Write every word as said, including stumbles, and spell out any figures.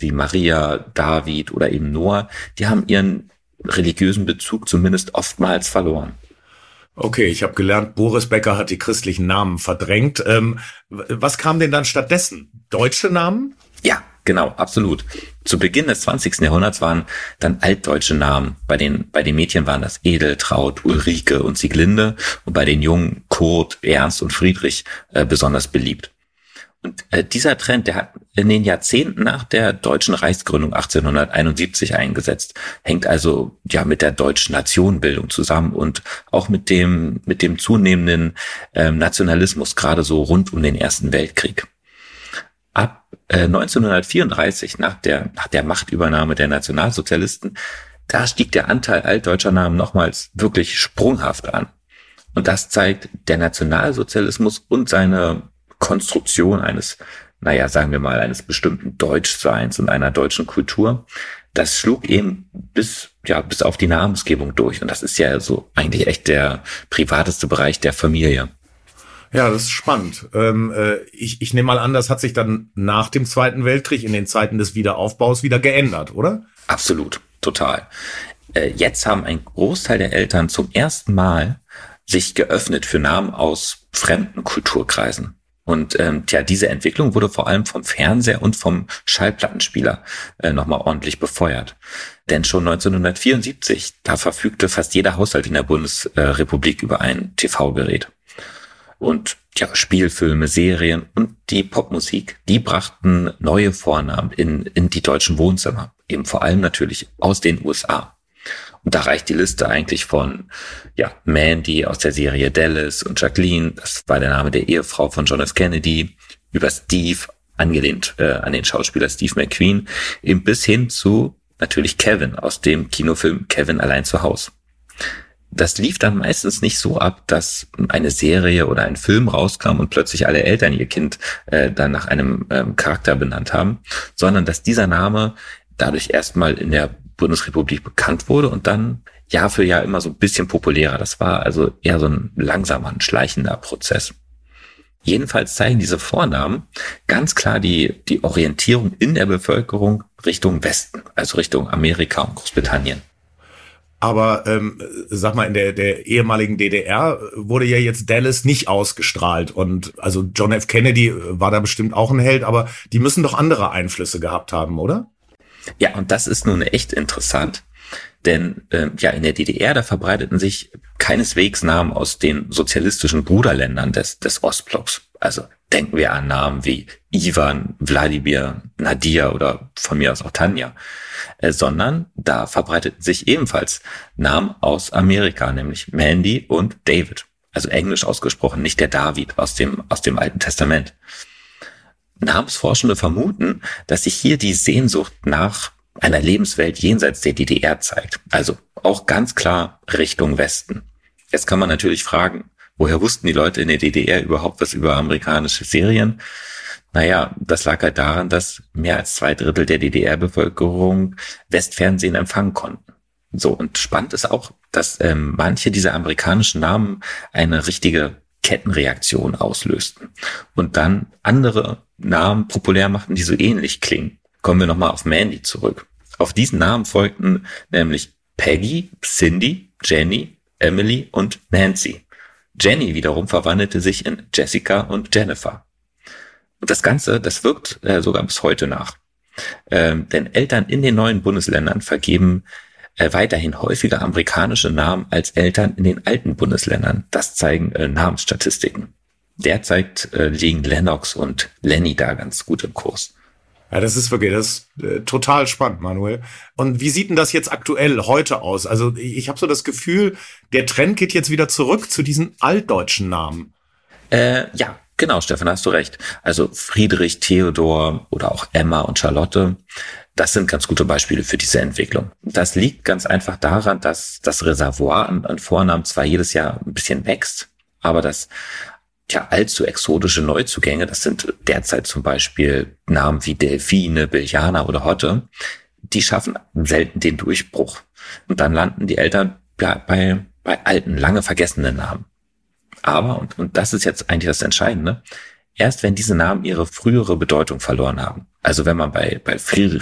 wie Maria, David oder eben Noah, die haben ihren religiösen Bezug zumindest oftmals verloren. Okay, ich habe gelernt, Boris Becker hat die christlichen Namen verdrängt. Ähm, was kam denn dann stattdessen? Deutsche Namen? Ja, genau, absolut. Zu Beginn des zwanzigsten Jahrhunderts waren dann altdeutsche Namen. Bei den, bei den Mädchen waren das Edeltraud, Ulrike und Sieglinde und bei den Jungen Kurt, Ernst und Friedrich äh, besonders beliebt. Und äh, dieser Trend, der hat in den Jahrzehnten nach der deutschen Reichsgründung achtzehnhunderteinundsiebzig eingesetzt, hängt also ja mit der deutschen Nationenbildung zusammen und auch mit dem mit dem zunehmenden ähm, Nationalismus, gerade so rund um den Ersten Weltkrieg. Ab äh, neunzehnhundertvierunddreißig, nach der nach der Machtübernahme der Nationalsozialisten, da stieg der Anteil altdeutscher Namen nochmals wirklich sprunghaft an. Und das zeigt, der Nationalsozialismus und seine Konstruktion eines, naja, sagen wir mal, eines bestimmten Deutschseins und einer deutschen Kultur, das schlug eben bis, ja, bis auf die Namensgebung durch. Und das ist ja so eigentlich echt der privateste Bereich der Familie. Ja, das ist spannend. Ähm, äh, ich, ich nehme mal an, das hat sich dann nach dem Zweiten Weltkrieg in den Zeiten des Wiederaufbaus wieder geändert, oder? Absolut, total. Äh, jetzt haben ein Großteil der Eltern zum ersten Mal sich geöffnet für Namen aus fremden Kulturkreisen. Und ähm, ja, diese Entwicklung wurde vor allem vom Fernseher und vom Schallplattenspieler äh, nochmal ordentlich befeuert. Denn schon neunzehnhundertvierundsiebzig, da verfügte fast jeder Haushalt in der Bundesrepublik über ein T V-Gerät. Und ja, Spielfilme, Serien und die Popmusik, die brachten neue Vornamen in, in die deutschen Wohnzimmer. Eben vor allem natürlich aus den U S A. Und da reicht die Liste eigentlich von, ja, Mandy aus der Serie Dallas und Jacqueline, das war der Name der Ehefrau von John F. Kennedy, über Steve, angelehnt äh, an den Schauspieler Steve McQueen, eben bis hin zu natürlich Kevin aus dem Kinofilm Kevin allein zu Haus. Das lief dann meistens nicht so ab, dass eine Serie oder ein Film rauskam und plötzlich alle Eltern ihr Kind äh, dann nach einem ähm, Charakter benannt haben, sondern dass dieser Name dadurch erstmal in der Bundesrepublik bekannt wurde und dann Jahr für Jahr immer so ein bisschen populärer. Das war also eher so ein langsamer, ein schleichender Prozess. Jedenfalls zeigen diese Vornamen ganz klar die, die Orientierung in der Bevölkerung Richtung Westen, also Richtung Amerika und Großbritannien. Aber ähm, sag mal, in der, der ehemaligen D D R wurde ja jetzt Dallas nicht ausgestrahlt. Und also John F. Kennedy war da bestimmt auch ein Held, aber die müssen doch andere Einflüsse gehabt haben, oder? Ja, und das ist nun echt interessant, denn äh, ja, in der D D R, da verbreiteten sich keineswegs Namen aus den sozialistischen Bruderländern des, des Ostblocks. Also denken wir an Namen wie Ivan, Wladimir, Nadia oder von mir aus auch Tanja, äh, sondern da verbreiteten sich ebenfalls Namen aus Amerika, nämlich Mandy und David, also englisch ausgesprochen, nicht der David aus dem, aus dem Alten Testament. Namensforschende vermuten, dass sich hier die Sehnsucht nach einer Lebenswelt jenseits der D D R zeigt. Also auch ganz klar Richtung Westen. Jetzt kann man natürlich fragen, woher wussten die Leute in der D D R überhaupt was über amerikanische Serien? Naja, das lag halt daran, dass mehr als zwei Drittel der D D R-Bevölkerung Westfernsehen empfangen konnten. So, und spannend ist auch, dass ähm, manche dieser amerikanischen Namen eine richtige Kettenreaktion auslösten und dann andere Namen populär machten, die so ähnlich klingen. Kommen wir nochmal auf Mandy zurück. Auf diesen Namen folgten nämlich Peggy, Cindy, Jenny, Emily und Nancy. Jenny wiederum verwandelte sich in Jessica und Jennifer. Und das Ganze, das wirkt äh, sogar bis heute nach. Ähm, denn Eltern in den neuen Bundesländern vergeben äh, weiterhin häufiger amerikanische Namen als Eltern in den alten Bundesländern. Das zeigen äh, Namensstatistiken. Derzeit äh, liegen Lennox und Lenny da ganz gut im Kurs. Ja, das ist wirklich, das ist äh, total spannend, Manuel. Und wie sieht denn das jetzt aktuell heute aus? Also ich habe so das Gefühl, der Trend geht jetzt wieder zurück zu diesen altdeutschen Namen. Äh, ja, genau, Stefan, hast du recht. Also Friedrich, Theodor oder auch Emma und Charlotte, das sind ganz gute Beispiele für diese Entwicklung. Das liegt ganz einfach daran, dass das Reservoir an, an Vornamen zwar jedes Jahr ein bisschen wächst, aber das ja, allzu exotische Neuzugänge, das sind derzeit zum Beispiel Namen wie Delfine, Biljana oder Hotte, die schaffen selten den Durchbruch. Und dann landen die Eltern ja, bei, bei alten, lange vergessenen Namen. Aber, und, und das ist jetzt eigentlich das Entscheidende, erst wenn diese Namen ihre frühere Bedeutung verloren haben, also wenn man bei, bei Friedrich